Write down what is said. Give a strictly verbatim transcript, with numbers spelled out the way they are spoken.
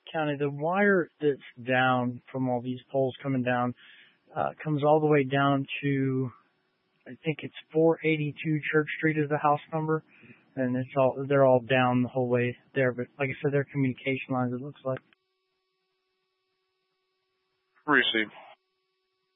County, the wire that's down from all these poles coming down uh, comes all the way down to, I think it's four eighty-two Church Street is the house number, and it's all they're all down the whole way there. But like I said, they're communication lines. It looks like. Receive.